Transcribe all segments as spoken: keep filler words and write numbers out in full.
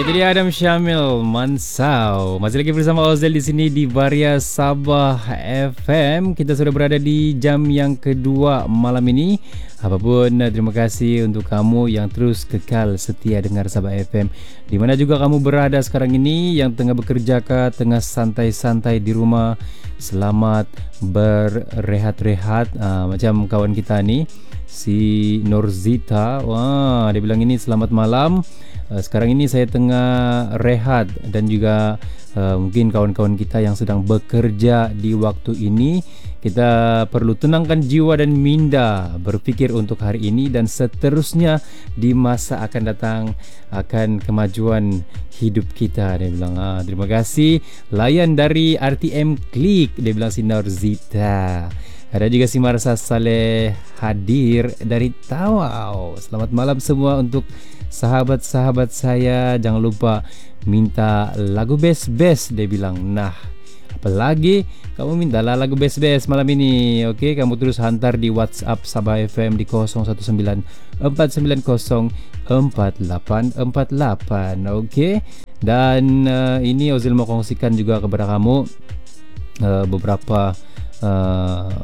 Itu dia Adam Syamil Mansau. Masih lagi bersama Ozel di sini di Varia Sabah F M. Kita sudah berada di jam yang kedua malam ini. Apapun, terima kasih untuk kamu yang terus kekal setia dengar Sabah F M. Di mana juga kamu berada sekarang ini, yang tengah bekerja kah, tengah santai-santai di rumah. Selamat berehat-rehat. uh, Macam kawan kita ni, si Norzita. Wah, dia bilang ini selamat malam. Uh, sekarang ini saya tengah rehat. Dan juga uh, mungkin kawan-kawan kita yang sedang bekerja di waktu ini, kita perlu tenangkan jiwa dan minda, berfikir untuk hari ini dan seterusnya di masa akan datang, akan kemajuan hidup kita. Dia bilang, ah, terima kasih. Layan dari R T M Klik, dia bilang si Norzita. Ada juga si Marsa Saleh hadir dari Tawau. Selamat malam semua untuk sahabat-sahabat saya. Jangan lupa minta lagu best-best, dia bilang. Nah, apalagi kamu mintalah lagu best-best malam ini. Okey, kamu terus hantar di WhatsApp Sabah F M di kosong satu sembilan empat sembilan kosong empat lapan empat lapan. Okey. Dan uh, ini Ozil mau kongsikan juga kepada kamu uh, beberapa uh,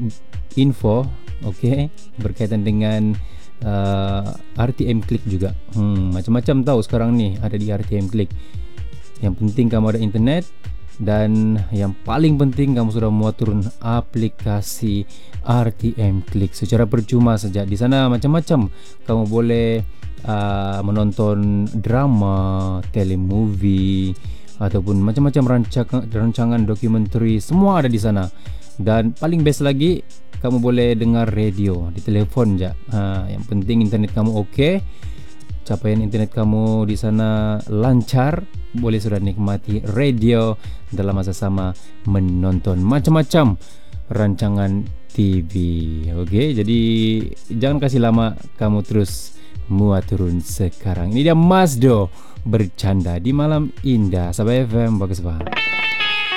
info, okey, berkaitan dengan uh, R T M Klik juga. Hmm, macam-macam tahu sekarang ni ada di R T M Klik. Yang penting kamu ada internet. Dan yang paling penting, kamu sudah muat turun aplikasi R T M Klik secara percuma saja. Di sana macam-macam. Kamu boleh uh, menonton drama, telemovie, ataupun macam-macam rancangan, rancangan dokumenter. Semua ada di sana. Dan paling best lagi, kamu boleh dengar radio di telefon je. Ha, yang penting internet kamu okey. Capaian internet kamu di sana lancar, boleh sudah nikmati radio dalam masa sama menonton macam-macam rancangan T V. Okey, jadi jangan kasih lama, kamu terus muat turun sekarang. Ini dia Masdo bercanda di malam indah Sabah F M. Bagus banget.